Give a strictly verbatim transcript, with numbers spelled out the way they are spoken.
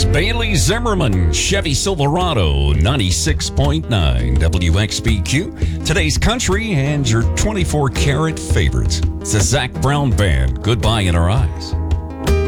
Bailey Zimmerman, Chevy Silverado, ninety-six point nine W X B Q. Today's country and your twenty-four karat favorites. It's the Zac Brown Band, Goodbye in Our Eyes.